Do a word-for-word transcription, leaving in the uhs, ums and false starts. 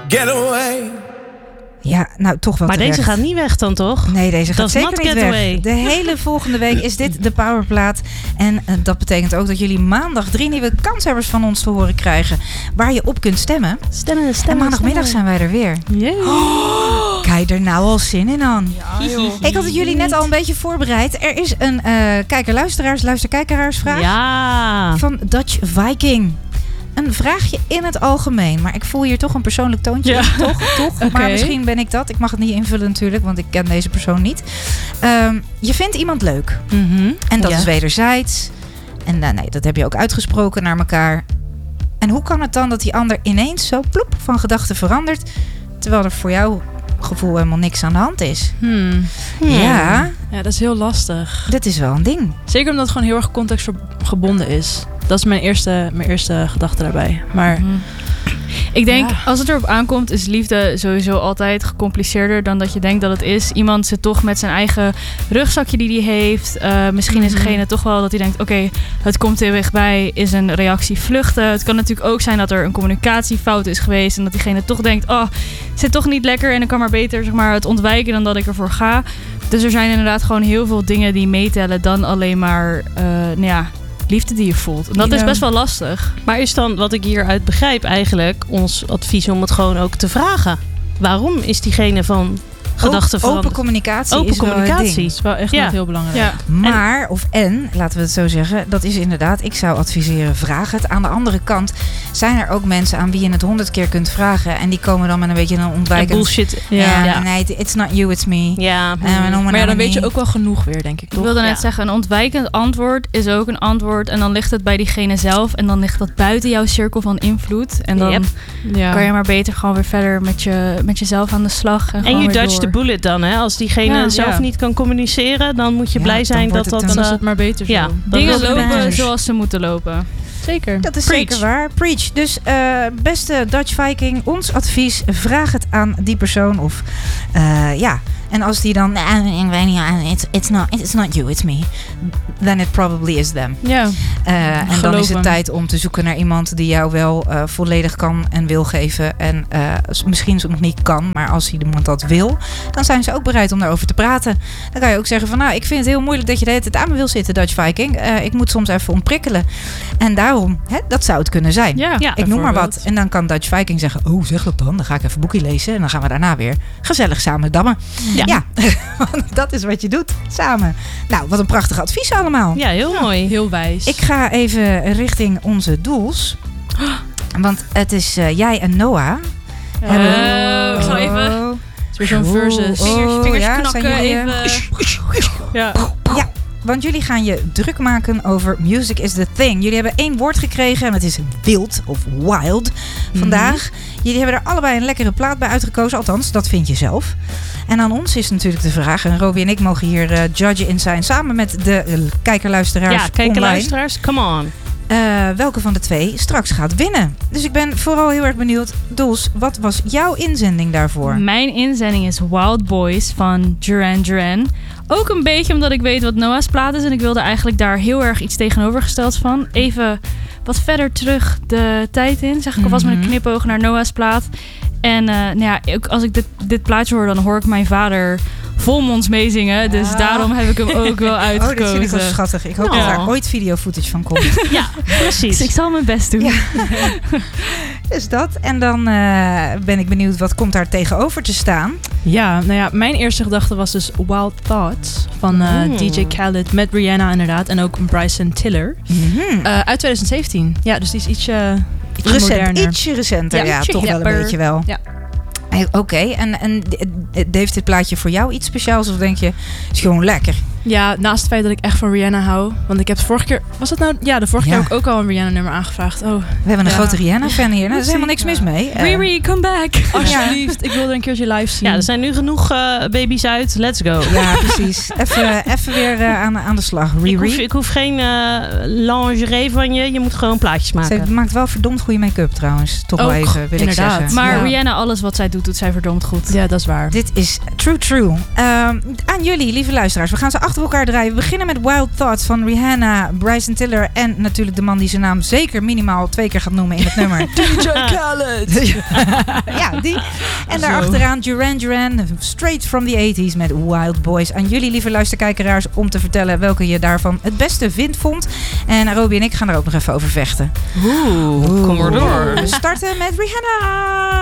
get away. Ja, nou toch wel Maar terecht. deze gaat niet weg dan, toch? Nee, deze gaat Does zeker not niet get weg. away. De hele volgende week is dit de Powerplaat. En uh, dat betekent ook dat jullie maandag drie nieuwe kanshebbers van ons te horen krijgen. Waar je op kunt stemmen. Stemmen, stemmen, En maandagmiddag zijn wij er weer. Yeah. Oh, kijk er nou al zin in aan. Ja, joh. Ik had het jullie net al een beetje voorbereid. Er is een uh, kijker-luisteraars, luister-kijkeraarsvraag Ja. van Dutch Viking. Een vraagje in het algemeen, maar ik voel hier toch een persoonlijk toontje. Ja. Toch, toch. Okay. Maar misschien ben ik dat. Ik mag het niet invullen natuurlijk, want ik ken deze persoon niet. Um, je vindt iemand leuk. Mm-hmm. En dat ja. is wederzijds. En uh, nee, dat heb je ook uitgesproken naar elkaar. En hoe kan het dan dat die ander ineens zo ploep van gedachten verandert, terwijl er voor jouw gevoel helemaal niks aan de hand is? Hmm. Hmm. Ja, Ja, dat is heel lastig. dat is wel een ding. Zeker omdat het gewoon heel erg contextgebonden is. Dat is mijn eerste, mijn eerste gedachte daarbij. Maar Mm-hmm. Ik denk, Ja. als het erop aankomt, is liefde sowieso altijd gecompliceerder dan dat je denkt dat het is. Iemand zit toch met zijn eigen rugzakje die hij heeft. Uh, misschien is Mhm. degene toch wel dat hij denkt, oké, okay, het komt er weg bij, is een reactie vluchten. Het kan natuurlijk ook zijn dat er een communicatiefout is geweest en dat diegene toch denkt, oh, zit toch niet lekker en ik kan maar beter zeg maar, het ontwijken dan dat ik ervoor ga. Dus er zijn inderdaad gewoon heel veel dingen die meetellen dan alleen maar, uh, nou ja, liefde die je voelt. En dat Ja. is best wel lastig. Maar is dan, wat ik hieruit begrijp eigenlijk, ons advies om het gewoon ook te vragen. Waarom is diegene van gedachten Open veranderd? communicatie Open is wel het communicatie. ding. dat is wel echt Ja. wel heel belangrijk. Ja. Maar, of en, laten we het zo zeggen, dat is inderdaad, ik zou adviseren, vraag het. Aan de andere kant zijn er ook mensen aan wie je het honderd keer kunt vragen. En die komen dan met een beetje een En ontwijkend... bullshit. Ja. Ja, Ja. nee, it's not you, it's me. Ja. Eh, maar noem Maar ja, nou dan weet je niet. ook wel genoeg weer, denk ik, Ik toch? wilde net Ja. zeggen, een ontwijkend antwoord is ook een antwoord. En dan ligt het bij diegene zelf. En dan ligt dat buiten jouw cirkel van invloed. En dan Yep. Ja. kan je maar beter gewoon weer verder met, je, met jezelf aan de slag. En, En gewoon je weer dodge door. the bullet dan, hè? Als diegene Ja. zelf Ja. niet kan communiceren, dan moet je Ja, blij dan zijn wordt dat het dat... Dan is eh, het maar beter zo. ja, dan Dingen wil je lopen bananas. zoals ze moeten lopen. Zeker. Dat is Preach. zeker waar. Preach. Dus uh, beste Dutch Viking, ons advies, vraag het aan die persoon. Of uh, ja, en als die dan, "Ah, ik weet niet, ah, it's, it's, not, it's not you, it's me. Then it probably is them. Ja. Uh, en dan Geloof is het hem. tijd om te zoeken naar iemand die jou wel uh, volledig kan en wil geven. En uh, misschien nog niet kan, maar als iemand dat wil, dan zijn ze ook bereid om daarover te praten. Dan kan je ook zeggen van, nou, ik vind het heel moeilijk dat je de hele tijd aan me wil zitten, Dutch Viking. Uh, ik moet soms even ontprikkelen. En daarom, hè, dat zou het kunnen zijn. Ja. Ja. Ik noem maar wat. bijvoorbeeld. En dan kan Dutch Viking zeggen, oh, zeg dat dan. Dan ga ik even boekje lezen. En dan gaan we daarna weer gezellig samen dammen. Ja. Ja, want dat is wat je doet, samen. Nou, wat een prachtig advies allemaal. Ja, heel mooi. Heel wijs. Ik ga even richting onze doels. Want het is uh, jij en Noah. Oh, hebben- ik zal even- Oh, Het is weer zo'n versus. Oh, Vingers, vingers ja, knakken, zijn jullie, even. Ja. Ja, want jullie gaan je druk maken over Music is the Thing. Jullie hebben één woord gekregen en het is wild of wild vandaag. Jullie hebben er allebei een lekkere plaat bij uitgekozen. Althans, dat vind je zelf. En aan ons is natuurlijk de vraag, en Robbie en ik mogen hier uh, judge in zijn, samen met de uh, kijkerluisteraars Ja, kijken online. luisteraars, come on. Uh, welke van de twee straks gaat winnen. Dus ik ben vooral heel erg benieuwd. Doels, wat was jouw inzending daarvoor? Mijn inzending is Wild Boys van Duran Duran. Ook een beetje omdat ik weet wat Noah's plaat is. En ik wilde eigenlijk daar heel erg iets tegenovergestelds van. Even wat verder terug de tijd in. Zeg ik alvast met een knipoog naar Noah's plaat. En uh, nou ja, ook als ik dit, dit plaatje hoor, dan hoor ik mijn vader volmonds meezingen. Dus Ja. daarom heb ik hem ook wel Oh, uitgekozen. dit vind ik wel schattig. Ik hoop Oh. dat daar ooit video footage van komt. Ja, precies. Dus ik zal mijn best doen. Ja. Dus dat. En dan uh, ben ik benieuwd, wat komt daar tegenover te staan? Ja, nou ja, mijn eerste gedachte was dus Wild Thoughts van uh, Mm. D J Khaled met Rihanna inderdaad. En ook Bryson Tiller. Mm-hmm. Uh, uit twintig zeventien. Ja, dus die is ietsje, ietsje Recent, moderner. ietsje recenter. Ja, Ja, ietsje toch wel een rapper. beetje wel. Ja. Hey, Oké, okay. en, en heeft dit plaatje voor jou iets speciaals? Of denk je, is gewoon lekker? Ja, naast het feit dat ik echt van Rihanna hou. Want ik heb de vorige keer... Was dat nou... Ja, de vorige Ja. keer heb ik ook al een Rihanna-nummer aangevraagd. Oh, We hebben een Ja. grote Rihanna-fan hier. Nou, er is helemaal niks Ja. mis mee. Uh, Riri, come back. alsjeblieft. Ik wil er een keertje live zien. Ja, er zijn nu genoeg uh, baby's uit. Let's go. Ja, precies. Even, even weer uh, aan, aan de slag. Ik hoef, Riri. ik hoef geen uh, lingerie van je. Je moet gewoon plaatjes maken. Ze maakt wel verdomd goede make-up trouwens. Toch wel Ook, even, wil inderdaad. ik zeggen. Maar Ja. Rihanna, alles wat zij doet, doet zij verdomd goed. Ja, dat is waar. Dit is True True. Um, aan jullie, lieve luisteraars. We gaan ze achter achter elkaar draaien. We beginnen met Wild Thoughts van Rihanna, Bryson Tiller en natuurlijk de man die zijn naam zeker minimaal twee keer gaat noemen in het nummer. D J Khaled. Ja, die. En Zo. daarachteraan Duran Duran, straight from the eighties met Wild Boys. Aan jullie, lieve luisterkijkeraars, om te vertellen welke je daarvan het beste vindt, vond. En Robbie en ik gaan er ook nog even over vechten. Oeh, kom maar door. We starten met Rihanna.